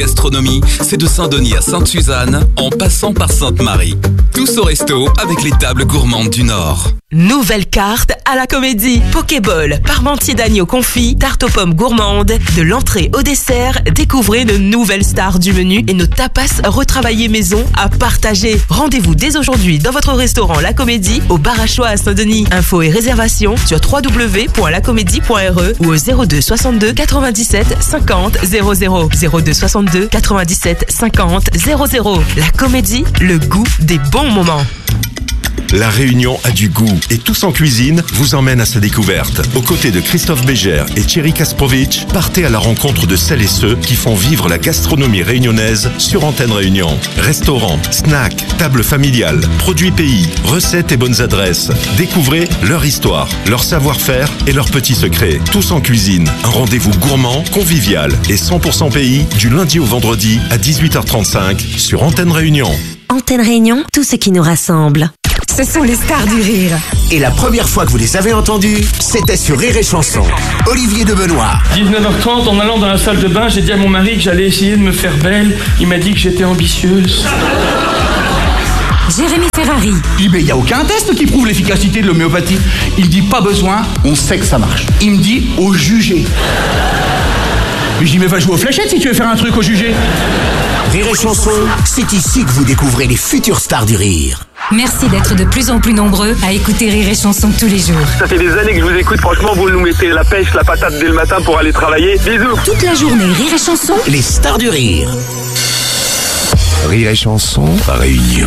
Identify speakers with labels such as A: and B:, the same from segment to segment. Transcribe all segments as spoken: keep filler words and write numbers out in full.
A: Gastronomie, c'est de Saint-Denis à Sainte-Suzanne, en passant par Sainte-Marie. Tous au resto avec les tables gourmandes du Nord.
B: Nouvelle carte à la Comédie. Pokéball, parmentier d'agneau confit, tarte aux pommes gourmandes. De l'entrée au dessert, découvrez de nouvelles stars du menu et nos tapas retravaillés maison à partager. Rendez-vous dès aujourd'hui dans votre restaurant La Comédie au Bar à Choix à Saint-Denis. Infos et réservations sur w w w point la comédie point r e ou au zéro deux soixante-deux quatre-vingt-dix-sept cinquante zéro zéro. zéro deux soixante-deux quatre-vingt-dix-sept cinquante zéro zéro. La Comédie, le goût des bons moments.
C: La Réunion a du goût et Tous en Cuisine vous emmène à sa découverte. Aux côtés de Christophe Bégère et Thierry Kasprovic, partez à la rencontre de celles et ceux qui font vivre la gastronomie réunionnaise sur Antenne Réunion. Restaurants, snacks, tables familiales, produits pays, recettes et bonnes adresses. Découvrez leur histoire, leur savoir-faire et leurs petits secrets. Tous en Cuisine, un rendez-vous gourmand, convivial et cent pour cent pays du lundi au vendredi à dix-huit heures trente-cinq sur Antenne Réunion.
D: Antenne Réunion, tout ce qui nous rassemble.
E: Ce sont les stars du rire.
F: Et la première fois que vous les avez entendus, c'était sur Rire et Chanson. Olivier de Benoît.
G: dix-neuf heures trente, en allant dans la salle de bain, j'ai dit à mon mari que j'allais essayer de me faire belle. Il m'a dit que j'étais ambitieuse.
E: Jérémy Ferrari.
H: Il dit, mais il n'y a aucun test qui prouve l'efficacité de l'homéopathie. Il dit, pas besoin, on sait que ça marche. Il me dit, au jugé. Je dis, mais va jouer aux fléchettes si tu veux faire un truc au jugé.
F: Rire et Chanson, c'est ici que vous découvrez les futures stars du rire.
E: Merci d'être de plus en plus nombreux à écouter Rire et Chanson tous les jours.
I: Ça fait des années que je vous écoute, franchement, vous nous mettez la pêche, la patate dès le matin pour aller travailler. Bisous.
E: Toute la journée, Rire et Chanson.
F: Les stars du rire.
J: Rire et Chanson, Réunion.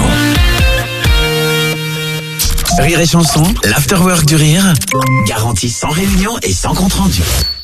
F: Rire et Chanson, l'afterwork du rire. Garantie sans réunion et sans compte rendu.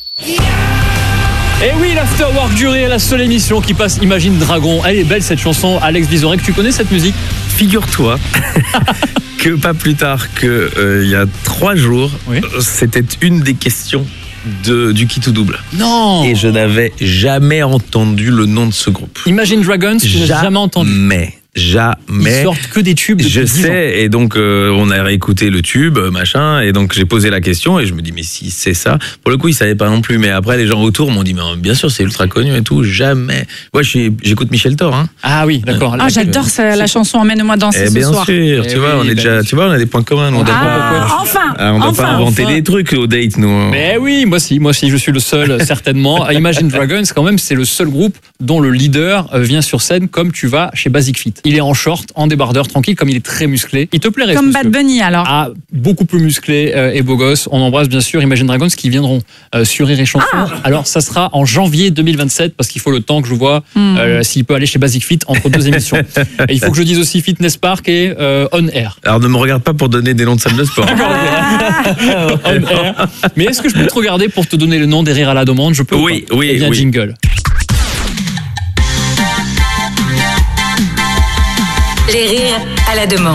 K: Et oui, l'Afterwork du rire, la seule émission qui passe Imagine Dragon. Elle est belle cette chanson, Alex Vizorek, tu connais cette musique?
L: Figure-toi que pas plus tard que euh, il y a trois jours, oui. C'était une des questions de, du Qui tout double.
K: Non.
L: Et je n'avais jamais entendu le nom de ce groupe.
K: Imagine Dragons, tu n'as jamais entendu.
L: Mais jamais.
K: Ils sortent que des tubes depuis
L: Je
K: dix ans.
L: sais, et donc euh, on a réécouté le tube, machin, et donc j'ai posé la question et je me dis mais si c'est ça, pour le coup ils savaient pas non plus, mais après les gens autour m'ont dit mais bien sûr c'est ultra connu et tout, jamais. Moi j'écoute Michel Thor. Hein.
K: Ah oui, d'accord.
M: Ah j'adore ça, la chanson Emmène-moi danser
L: eh
M: ce
L: bien
M: soir.
L: Sûr, tu
K: eh
L: vois,
K: oui,
L: on est
K: ben
L: déjà, tu vois, on a des points communs. On
M: ah,
L: pas,
M: enfin,
L: ah, on n'a
M: enfin,
L: pas inventé
K: enfin.
L: des trucs au date nous.
K: Mais oui, moi si, moi si, je suis le seul certainement. Imagine Dragons quand même, c'est le seul groupe dont le leader vient sur scène comme tu vas chez Basic Fit. Il est en short, en débardeur, tranquille, comme il est très musclé. Il te plairait.
M: Comme Bad Bunny alors.
K: Ah, beaucoup plus musclé euh, et beau gosse. On embrasse bien sûr Imagine Dragons qui viendront euh, sur Rire et Chanson. Ah. Alors ça sera en janvier deux mille vingt-sept parce qu'il faut le temps que je vois mm. euh, s'il peut aller chez Basic Fit entre deux émissions. Et il faut que je dise aussi Fitness Park et euh, On Air.
L: Alors ne me regarde pas pour donner des noms de salles de sport.
K: On Air. Mais est-ce que je peux te regarder pour te donner le nom des Rires à la demande? Je peux.
L: Oui, oui,
K: eh bien,
L: oui.
K: Jingle.
E: Les rires à la demande.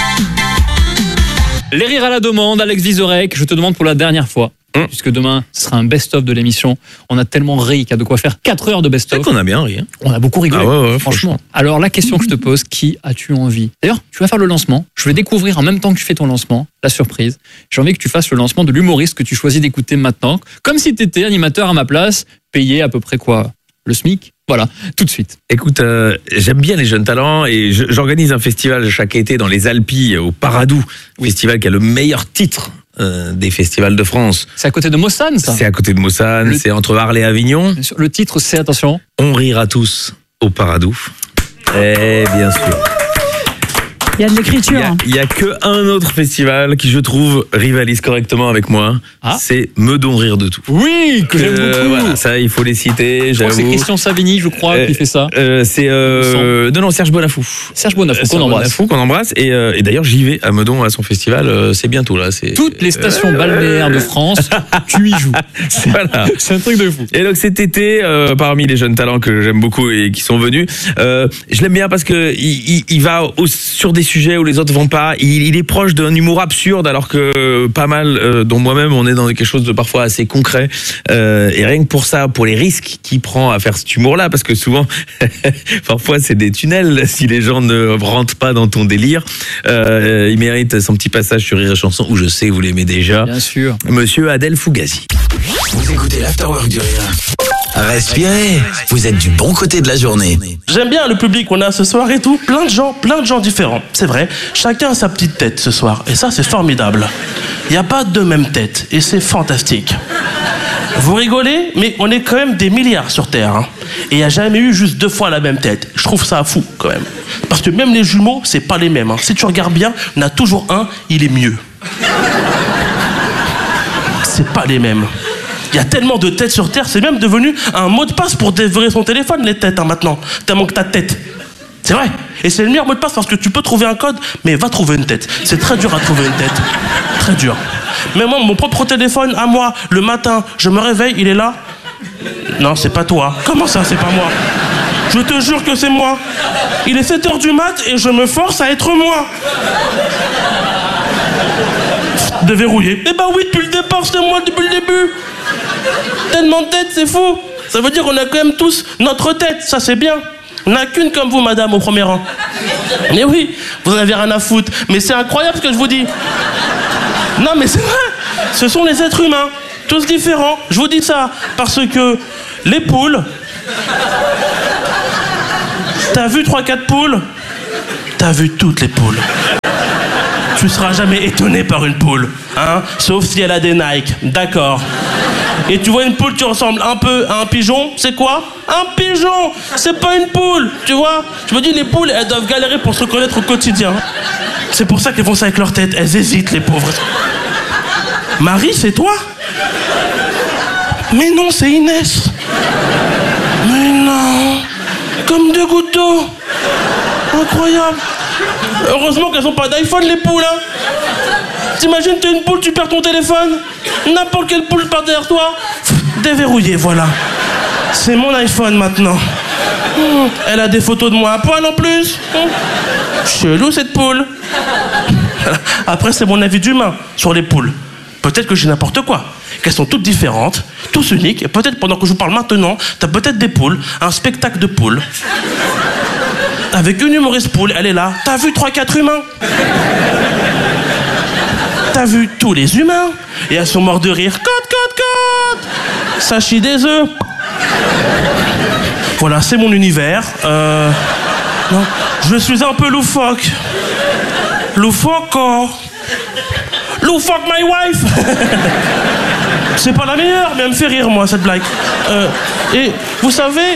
K: Les rires à la demande, Alex Vizorek, je te demande pour la dernière fois, mmh. puisque demain, ce sera un best-of de l'émission. On a tellement ri qu'il y a de quoi faire quatre heures de best-of.
L: C'est qu'on a bien ri. Hein.
K: On a beaucoup rigolé,
L: ah ouais, ouais,
K: franchement. franchement. Alors, la question que je te pose, qui as-tu envie? D'ailleurs, tu vas faire le lancement. Je vais découvrir en même temps que tu fais ton lancement, la surprise. J'ai envie que tu fasses le lancement de l'humoriste que tu choisis d'écouter maintenant, comme si tu étais animateur à ma place, payé à peu près quoi? Le SMIC? Voilà, tout de suite.
L: Écoute, euh, j'aime bien les jeunes talents et je, j'organise un festival chaque été dans les Alpilles au Paradou, oui. Festival qui a le meilleur titre euh, des festivals de France.
K: C'est à côté de Mossane, ça?
L: C'est à côté de Mossane, le... c'est entre Arles et Avignon.
K: Le titre, c'est, attention,
L: On rira tous au Paradou. Eh bien sûr.
M: Il y a de l'écriture.
L: Il n'y a, a que un autre festival qui, je trouve, rivalise correctement avec moi. Ah. C'est Meudon Rire de tout.
K: Oui, que, que j'aime beaucoup.
L: Voilà, ça, il faut les citer.
K: Je crois que c'est Christian Savigny, je crois, euh, qui fait ça.
L: Euh, c'est euh, non, non, Serge Bonafou.
K: Serge Bonafou, qu'on embrasse.
L: Bonafou, qu'on embrasse. Et, euh, et d'ailleurs, j'y vais à Meudon à son festival. Euh, c'est bientôt là. C'est
K: toutes les stations euh... balnéaires de France. Tu y joues.
L: C'est, voilà.
K: C'est un truc de fou.
L: Et donc cet été, euh, parmi les jeunes talents que j'aime beaucoup et qui sont venus, euh, je l'aime bien parce que il, il, il va au, sur des sujets où les autres vont pas. Il, il est proche d'un humour absurde, alors que pas mal, euh, dont moi-même, on est dans quelque chose de parfois assez concret. Euh, et rien que pour ça, pour les risques qu'il prend à faire cet humour-là, parce que souvent, parfois, c'est des tunnels si les gens ne rentrent pas dans ton délire. Euh, il mérite son petit passage sur Rire et Chanson, où je sais que vous l'aimez déjà.
K: Bien sûr.
L: Monsieur Adel Fugazi.
F: Vous écoutez l'Afterwork du Rire. Respirez, vous êtes du bon côté de la journée.
N: J'aime bien le public qu'on a ce soir et tout. Plein de gens, plein de gens différents. C'est vrai, chacun a sa petite tête ce soir. Et ça, c'est formidable. Il n'y a pas deux mêmes têtes. Et c'est fantastique. Vous rigolez, mais on est quand même des milliards sur Terre. Hein. Et il n'y a jamais eu juste deux fois la même tête. Je trouve ça fou, quand même. Parce que même les jumeaux, c'est pas les mêmes. Hein. Si tu regardes bien, il y en a toujours un, il est mieux. C'est pas les mêmes. Il y a tellement de têtes sur Terre, c'est même devenu un mot de passe pour déverrouiller son téléphone, les têtes, hein, maintenant. Tellement que t'as de tête. C'est vrai. Et c'est le meilleur mot de passe parce que tu peux trouver un code, mais va trouver une tête. C'est très dur à trouver une tête. Très dur. Mais moi, mon propre téléphone, à moi, le matin, je me réveille, il est là. Non, c'est pas toi. Comment ça, c'est pas moi? Je te jure que c'est moi. Il est sept heures du mat et je me force à être moi. Déverrouillé. Eh ben oui, depuis le départ, c'était moi depuis le début. Tellement de têtes, c'est fou. Ça veut dire qu'on a quand même tous notre tête, ça c'est bien. On n'a qu'une comme vous, madame, au premier rang. Mais oui, vous en avez rien à foutre. Mais c'est incroyable ce que je vous dis. Non, mais c'est vrai. Ce sont les êtres humains, tous différents. Je vous dis ça parce que les poules... T'as vu trois quatre poules? T'as vu toutes les poules. Tu seras jamais étonné par une poule, hein? Sauf si elle a des Nike, d'accord. Et tu vois une poule qui ressemble un peu à un pigeon, c'est quoi? Un pigeon! C'est pas une poule, tu vois? Je me dis, les poules, elles doivent galérer pour se reconnaître au quotidien. C'est pour ça qu'elles font ça avec leur tête, elles hésitent, les pauvres. Marie, c'est toi? Mais non, c'est Inès. Mais non, comme deux gouttes d'eau. Incroyable. Heureusement qu'elles ont pas d'iPhone, les poules, hein. T'imagines, t'es une poule, tu perds ton téléphone. N'importe quelle poule part derrière toi. Déverrouillé, voilà. C'est mon iPhone maintenant. Mmh. Elle a des photos de moi à poil en plus. Mmh. Chelou cette poule. Après, c'est mon avis d'humain sur les poules. Peut-être que j'ai n'importe quoi. Qu'elles sont toutes différentes, tous uniques. Et peut-être pendant que je vous parle maintenant, t'as peut-être des poules, un spectacle de poules. Avec une humoriste poule, elle est là. T'as vu trois quatre humains? T'as vu tous les humains? Et elles sont mortes de rire. Cote, cote, cote. Ça chie des œufs. Voilà, c'est mon univers. Euh... Non, je suis un peu loufoque. Loufoque. Loufoque my wife. C'est pas la meilleure, mais elle me fait rire, moi, cette blague. Euh... Et vous savez...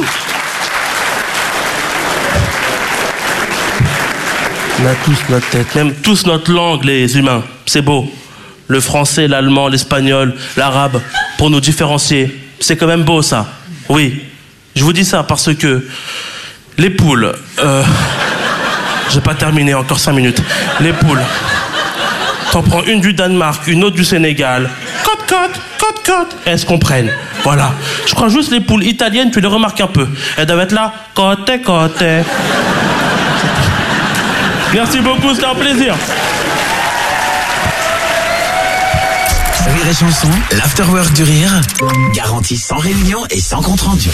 N: On a tous notre tête, même tous notre langue, les humains. C'est beau. Le français, l'allemand, l'espagnol, l'arabe, pour nous différencier. C'est quand même beau, ça. Oui. Je vous dis ça parce que les poules... Euh... J'ai pas terminé, encore cinq minutes. Les poules. T'en prends une du Danemark, une autre du Sénégal. Cote, cote, cote, cote. Elles se comprennent. Voilà. Je crois juste les poules italiennes, tu les remarques un peu. Elles doivent être là. Côté, côté. Merci beaucoup, c'était un plaisir.
F: Rire et chanson, l'afterwork du rire, garantie sans réunion et sans compte rendu.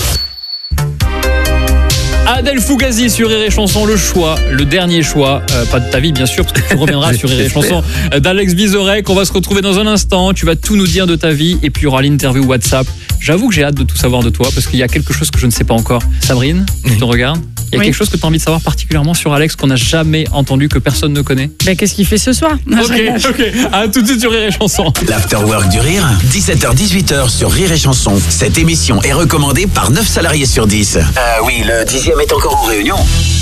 K: Adèle Fugazi sur Rire et Chanson, le choix, le dernier choix, euh, pas de ta vie bien sûr, parce que tu reviendras sur Rire et Chanson, euh, d'Alex Vizorek. On va se retrouver dans un instant, tu vas tout nous dire de ta vie et puis il y aura l'interview WhatsApp. J'avoue que j'ai hâte de tout savoir de toi parce qu'il y a quelque chose que je ne sais pas encore. Sabrine, tu te regardes? Il y a oui. quelque chose que tu as envie de savoir particulièrement sur Alex qu'on n'a jamais entendu, que personne ne connaît?
M: Ben, qu'est-ce qu'il fait ce soir?
K: Ok, ok. À tout de suite sur Rire et Chanson.
F: L'afterwork du rire, dix-sept heures dix-huit heures sur Rire et Chanson. Cette émission est recommandée par neuf salariés sur dix. Euh, oui, le dixième est encore en réunion.